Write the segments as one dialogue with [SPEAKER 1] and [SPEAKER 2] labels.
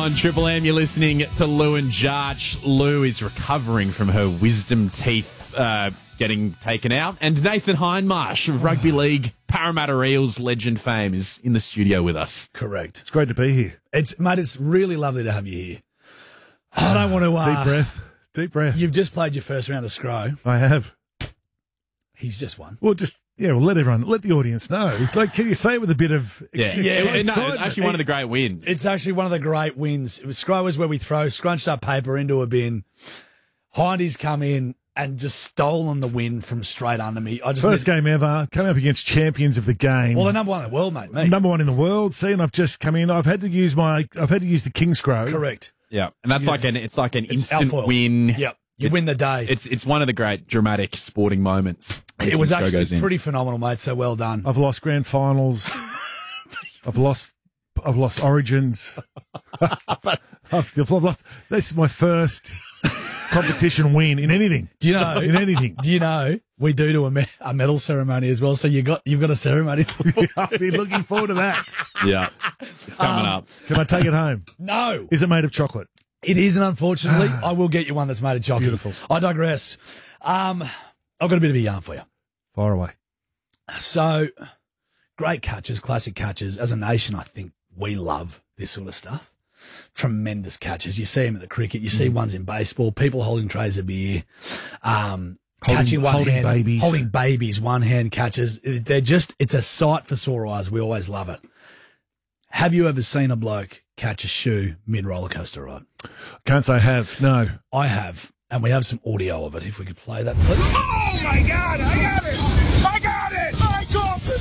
[SPEAKER 1] on Triple M. You're listening to Lou and Jarch. Lou is recovering from her wisdom teeth getting taken out. And Nathan Hindmarsh of Rugby League Parramatta Eels legend fame is in the studio with us.
[SPEAKER 2] Correct.
[SPEAKER 3] It's great to be here.
[SPEAKER 2] It's really lovely to have you here. I don't want to...
[SPEAKER 3] Deep breath. Deep breath.
[SPEAKER 2] You've just played your first round of Scro.
[SPEAKER 3] I have.
[SPEAKER 2] He's just won.
[SPEAKER 3] Well, let the audience know. Like, can you say it with a bit of excitement?
[SPEAKER 1] It's actually one of the great wins.
[SPEAKER 2] It's actually one of the great wins. Scro is where we throw scrunched up paper into a bin. Hindy's come in and just stolen the win from straight under me.
[SPEAKER 3] First game ever, coming up against champions of the game.
[SPEAKER 2] Well, the number one in the world, mate. Me.
[SPEAKER 3] Number one in the world. See, and I've just come in. I've had to use the King Scro.
[SPEAKER 2] Correct.
[SPEAKER 1] Yeah, and that's like an instant win.
[SPEAKER 2] Yep. You win the day.
[SPEAKER 1] It's one of the great dramatic sporting moments.
[SPEAKER 2] It was actually pretty phenomenal, mate. So well done.
[SPEAKER 3] I've lost grand finals. I've lost Origins. I've lost. This is my first competition win in anything.
[SPEAKER 2] Do you know?
[SPEAKER 3] In anything.
[SPEAKER 2] Do you know we do a medal ceremony as well? So you've got a ceremony.
[SPEAKER 3] I'll be looking forward to that.
[SPEAKER 1] Yeah, it's coming up.
[SPEAKER 3] Can I take it home?
[SPEAKER 2] No.
[SPEAKER 3] Is it made of chocolate?
[SPEAKER 2] It isn't, unfortunately. I will get you one that's made of chocolate.
[SPEAKER 3] Beautiful.
[SPEAKER 2] I digress. I've got a bit of a yarn for you.
[SPEAKER 3] Fire away.
[SPEAKER 2] So, great catches, classic catches. As a nation, I think we love this sort of stuff. Tremendous catches. You see them at the cricket. You see ones in baseball. People holding trays of beer. Catching holding babies, one-hand catches. It's a sight for sore eyes. We always love it. Have you ever seen a bloke catch a shoe mid-roller coaster ride?
[SPEAKER 3] Can't say I have, no.
[SPEAKER 2] I have, and we have some audio of it. If we could play that, please.
[SPEAKER 4] Oh, my God, I got it! I got it! I caught the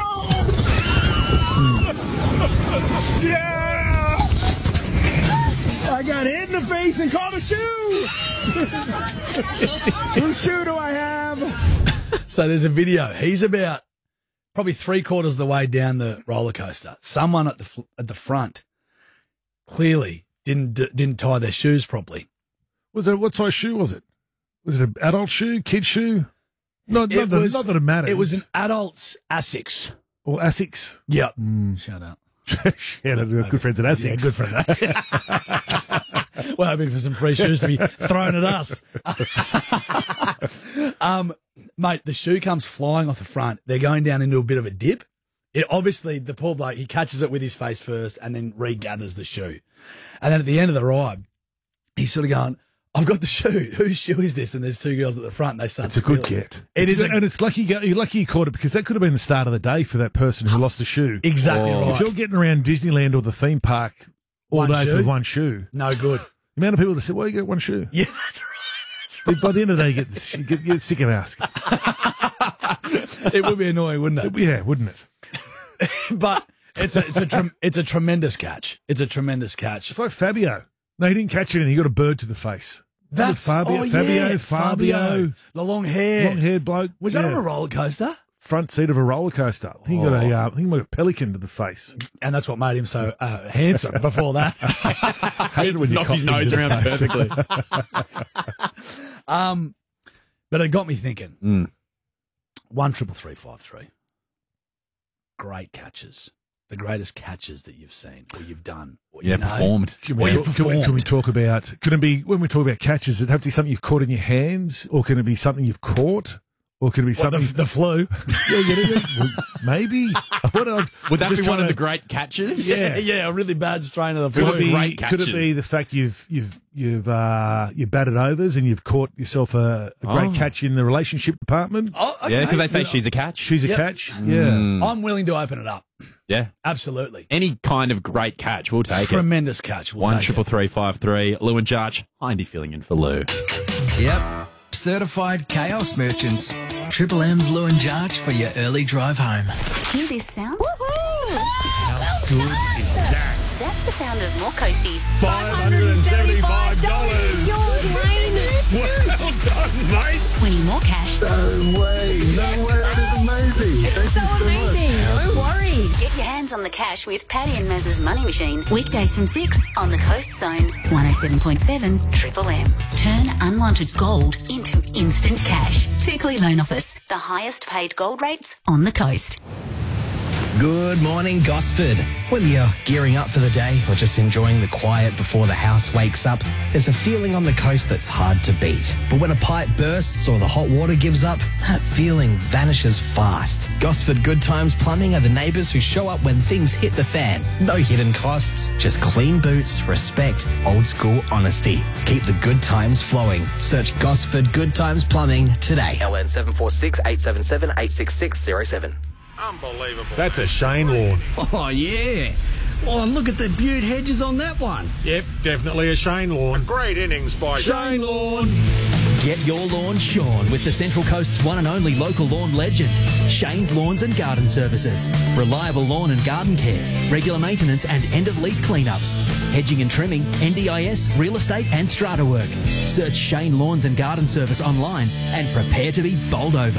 [SPEAKER 4] shoe! Yeah! I got hit in the face and caught a shoe! Whose shoe do I have?
[SPEAKER 2] So there's a video. He's about probably 3/4 of the way down the roller coaster. Someone at the front clearly didn't tie their shoes properly.
[SPEAKER 3] What size shoe was it? Was it an adult shoe, kid shoe? Not that it matters.
[SPEAKER 2] It was an adult's Asics.
[SPEAKER 3] Or Asics?
[SPEAKER 2] Yep. Shout out.
[SPEAKER 3] Shout out to good friends at Asics.
[SPEAKER 2] Yeah, good friend at Asics. We're hoping for some free shoes to be thrown at us. Mate, the shoe comes flying off the front. They're going down into a bit of a dip. Obviously, the poor bloke, he catches it with his face first and then regathers the shoe. And then at the end of the ride, he's sort of going, I've got the shoe. Whose shoe is this? And there's two girls at the front. And they start.
[SPEAKER 3] It's a good get.
[SPEAKER 2] And
[SPEAKER 3] it's lucky you caught it, because that could have been the start of the day for that person who lost the shoe.
[SPEAKER 2] Exactly right.
[SPEAKER 3] If you're getting around Disneyland or the theme park all day with one shoe,
[SPEAKER 2] no good.
[SPEAKER 3] The amount of people that say, "Well, you get one shoe."
[SPEAKER 2] Yeah, that's right.
[SPEAKER 3] By the end of the day, you get sick of asking.
[SPEAKER 2] It would be annoying, wouldn't it?
[SPEAKER 3] Yeah, wouldn't it?
[SPEAKER 2] But it's a tremendous catch. It's a tremendous catch.
[SPEAKER 3] It's like Fabio. No, he didn't catch anything. He got a bird to the face.
[SPEAKER 2] That's
[SPEAKER 3] Fabio.
[SPEAKER 2] The long hair.
[SPEAKER 3] Long-haired bloke.
[SPEAKER 2] Was that on a roller coaster?
[SPEAKER 3] Front seat of a roller coaster. I think he got a pelican to the face.
[SPEAKER 2] And that's what made him so handsome before that.
[SPEAKER 3] Hated when you
[SPEAKER 1] knocked his nose around perfectly.
[SPEAKER 2] But it got me thinking. 1-3-3-5-3. Great catches. The greatest catches that you've seen or you've done. Or
[SPEAKER 1] performed.
[SPEAKER 3] Can we talk about, could it be, when we talk about catches, does it have to be something you've caught in your hands, or can it be something you've caught? Or could it be something...
[SPEAKER 2] The flu?
[SPEAKER 3] Well, maybe.
[SPEAKER 1] Would that be one of the great catches?
[SPEAKER 2] Yeah, a really bad strain of the flu.
[SPEAKER 3] Could it be the fact you've batted overs and you've caught yourself a great catch in the relationship department?
[SPEAKER 2] Oh, okay.
[SPEAKER 1] Yeah, because they say she's a catch.
[SPEAKER 3] She's a catch. Yeah.
[SPEAKER 2] I'm willing to open it up.
[SPEAKER 1] Yeah.
[SPEAKER 2] Absolutely.
[SPEAKER 1] Any kind of great catch, we'll take
[SPEAKER 2] Tremendous catch. We'll
[SPEAKER 1] 1-3-3-5-3. Lou and Jarch. Hindy filling in for Lou.
[SPEAKER 5] Yep. Certified chaos merchants. Triple M's Lou and Jarch for your early drive home.
[SPEAKER 6] Hear this sound?
[SPEAKER 4] How good is that?
[SPEAKER 6] That's the sound of more coasties.
[SPEAKER 4] $575.
[SPEAKER 6] You're raining.
[SPEAKER 4] Well done, mate.
[SPEAKER 6] Winning more cash.
[SPEAKER 7] No way. That is amazing. Thank you so much.
[SPEAKER 6] Don't worry. Get your hands on the cash with Paddy and Maz's Money Machine. Weekdays from 6 on the Coast Zone. 107.7 Triple M. Turn unwanted gold into instant cash. Turkley Loan Office. The highest paid gold rates on the coast.
[SPEAKER 8] Good morning, Gosford. Whether you're gearing up for the day or just enjoying the quiet before the house wakes up, there's a feeling on the coast that's hard to beat. But when a pipe bursts or the hot water gives up, that feeling vanishes fast. Gosford Good Times Plumbing are the neighbours who show up when things hit the fan. No hidden costs, just clean boots, respect, old school honesty. Keep the good times flowing. Search Gosford Good Times Plumbing today. LN 746 877 86607.
[SPEAKER 7] Unbelievable.
[SPEAKER 3] That's a Shane lawn.
[SPEAKER 9] Oh, yeah. Oh, and look at the beaut hedges on that one.
[SPEAKER 3] Yep, definitely a Shane lawn.
[SPEAKER 7] Great innings by
[SPEAKER 3] Shane lawn.
[SPEAKER 10] Get your lawn shorn with the Central Coast's one and only local lawn legend, Shane's Lawns and Garden Services. Reliable lawn and garden care, regular maintenance and end-of-lease cleanups, hedging and trimming, NDIS, real estate and strata work. Search Shane Lawns and Garden Service online and prepare to be bowled over.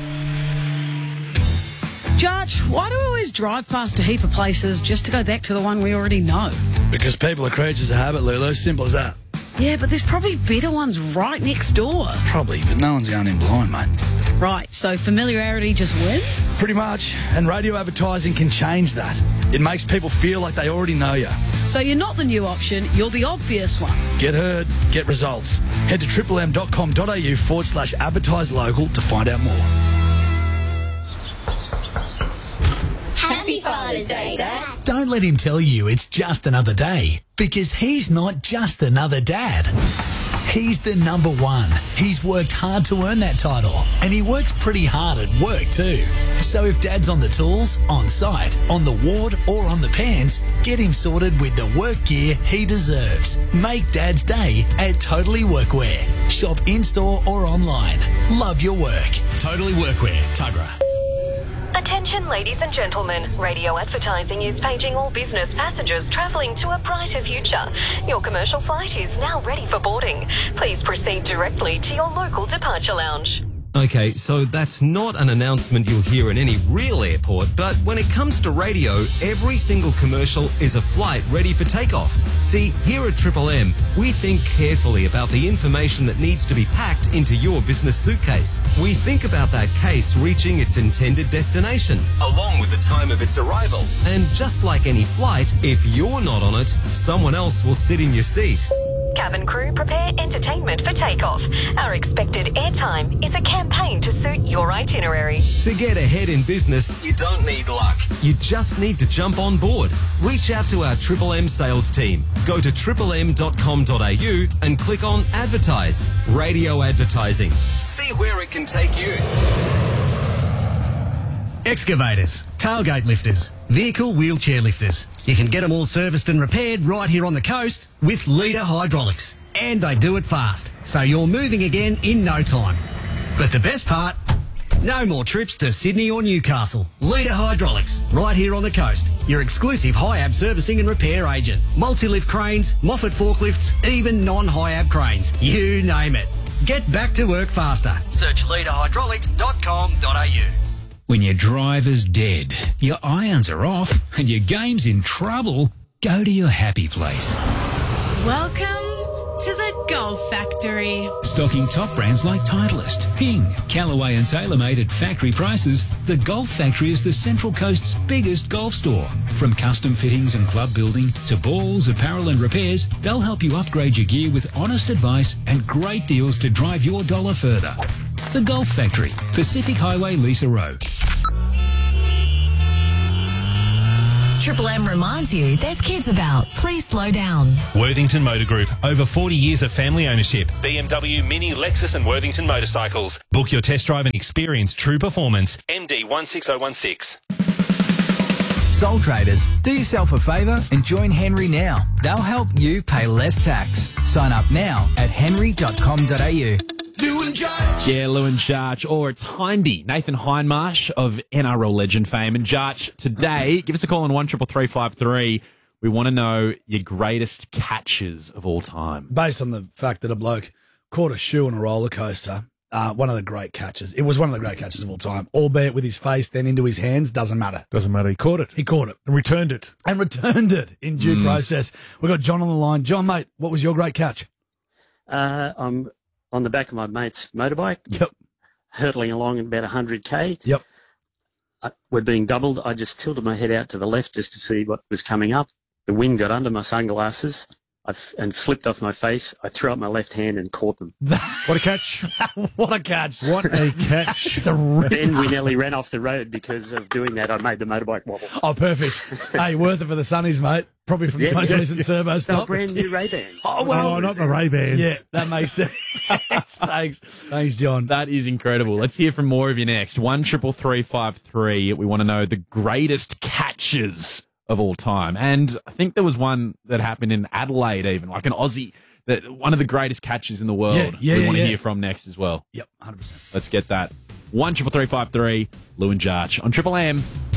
[SPEAKER 11] Judge, why do we always drive past a heap of places just to go back to the one we already know?
[SPEAKER 2] Because people are creatures of habit, Lulu. Simple as that.
[SPEAKER 11] Yeah, but there's probably better ones right next door.
[SPEAKER 2] Probably, but no one's going in blind, mate.
[SPEAKER 11] Right, so familiarity just wins?
[SPEAKER 2] Pretty much. And radio advertising can change that. It makes people feel like they already know you.
[SPEAKER 11] So you're not the new option, you're the obvious one.
[SPEAKER 2] Get heard, get results. Head to triplem.com.au/advertise local to find out more.
[SPEAKER 12] Happy Father's Day, Dad.
[SPEAKER 13] Don't let him tell you it's just another day, because he's not just another dad. He's the number one. He's worked hard to earn that title, and he works pretty hard at work too. So if Dad's on the tools, on site, on the ward or on the pants, get him sorted with the work gear he deserves. Make Dad's day at Totally Workwear. Shop in-store or online. Love your work.
[SPEAKER 14] Totally Workwear, Tuggerah.
[SPEAKER 15] Attention ladies and gentlemen, radio advertising is paging all business passengers travelling to a brighter future. Your commercial flight is now ready for boarding. Please proceed directly to your local departure lounge.
[SPEAKER 16] Okay, so that's not an announcement you'll hear in any real airport, but when it comes to radio, every single commercial is a flight ready for takeoff. See, here at Triple M, we think carefully about the information that needs to be packed into your business suitcase. We think about that case reaching its intended destination, along with the time of its arrival. And just like any flight, if you're not on it, someone else will sit in your seat.
[SPEAKER 15] Cabin crew, prepare entertainment for takeoff. Our expected airtime is a campaign to suit your itinerary.
[SPEAKER 16] To get ahead in business, you don't need luck. You just need to jump on board. Reach out to our Triple M sales team. Go to triplem.com.au and click on Advertise. Radio advertising. See where it can take you.
[SPEAKER 9] Excavators, tailgate lifters, vehicle wheelchair lifters. You can get them all serviced and repaired right here on the coast with Leader Hydraulics. And they do it fast, so you're moving again in no time. But the best part, no more trips to Sydney or Newcastle. Leader Hydraulics, right here on the coast. Your exclusive HIAB servicing and repair agent. Multi-lift cranes, Moffat forklifts, even non-HIAB cranes. You name it. Get back to work faster. Search leaderhydraulics.com.au.
[SPEAKER 17] When your driver's dead, your irons are off, and your game's in trouble, go to your happy place.
[SPEAKER 18] Welcome to the Golf Factory.
[SPEAKER 17] Stocking top brands like Titleist, Ping, Callaway and TaylorMade at factory prices, the Golf Factory is the Central Coast's biggest golf store. From custom fittings and club building to balls, apparel and repairs, they'll help you upgrade your gear with honest advice and great deals to drive your dollar further. The Golf Factory, Pacific Highway, Lisa Rowe.
[SPEAKER 18] Triple M reminds you there's kids about. Please slow down.
[SPEAKER 19] Worthington Motor Group. Over 40 years of family ownership. BMW, Mini, Lexus and Worthington Motorcycles. Book your test drive and experience true performance. MD 16016.
[SPEAKER 5] Sole traders, do yourself a favour and join Henry now. They'll help you pay less tax. Sign up now at henry.com.au.
[SPEAKER 1] Lou and Jarch. Yeah, Lou and Jarch. Or it's Hindy, Nathan Hindmarsh of NRL legend fame. And Jarch, today, give us a call on 133353. We want to know your greatest catches of all time.
[SPEAKER 2] Based on the fact that a bloke caught a shoe on a roller coaster, one of the great catches. It was one of the great catches of all time, albeit with his face then into his hands. Doesn't matter.
[SPEAKER 3] Doesn't matter. He caught it.
[SPEAKER 2] He caught it.
[SPEAKER 3] And returned it.
[SPEAKER 2] In due process. We've got John on the line. John, mate, what was your great catch?
[SPEAKER 20] I'm on the back of my mate's motorbike.
[SPEAKER 2] Yep.
[SPEAKER 20] Hurtling along at about 100k.
[SPEAKER 2] Yep.
[SPEAKER 20] were being doubled. I just tilted my head out to the left just to see what was coming up. The wind got under my sunglasses and flipped off my face. I threw up my left hand and caught them.
[SPEAKER 3] What a catch.
[SPEAKER 2] What a catch.
[SPEAKER 3] What a catch.
[SPEAKER 2] It's a
[SPEAKER 20] Then we nearly ran off the road because of doing that. I made the motorbike wobble.
[SPEAKER 2] Oh, perfect. Hey, worth it for the Sunnies, mate. Probably from the most recent servo
[SPEAKER 20] They're
[SPEAKER 2] stop.
[SPEAKER 20] brand new Ray-Bans.
[SPEAKER 2] Oh, well.
[SPEAKER 3] Oh, not the Ray-Bans.
[SPEAKER 2] Yeah, that makes sense. Thanks, John.
[SPEAKER 1] That is incredible. Let's hear from more of you next. 133353. We want to know the greatest catches of all time. And I think there was one that happened in Adelaide even, like an Aussie, that one of the greatest catches in the world. We want to hear from next as well.
[SPEAKER 2] Yep, 100%.
[SPEAKER 1] Let's get that. 133353, Lou and Jarch on Triple M.